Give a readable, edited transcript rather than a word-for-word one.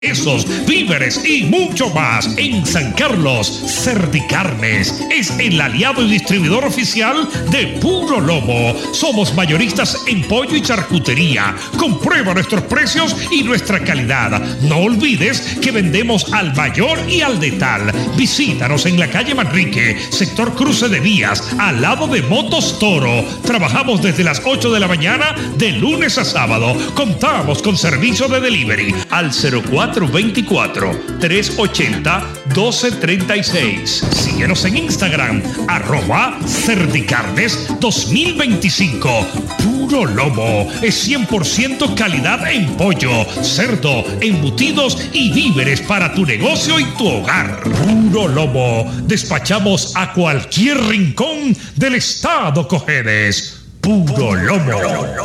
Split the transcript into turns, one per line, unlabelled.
Esos víveres y mucho más en San Carlos. Cerdicarnes es el aliado y distribuidor oficial de Puro Lomo. Somos mayoristas en pollo y charcutería. Comprueba nuestros precios y nuestra calidad. No olvides que vendemos al mayor y al detal. Visítanos en la calle Manrique, sector Cruce de Vías, al lado de Motos Toro. Trabajamos desde las 8 de la mañana de lunes a sábado. Contamos con servicio de delivery al 0424-380-1236. Síguenos en Instagram, @Cerdicarnes2025. Puro Lomo es 100% calidad en pollo, cerdo, embutidos y víveres para tu negocio y tu hogar. Puro Lomo. Despachamos a cualquier rincón del estado Cojedes. Puro Lomo.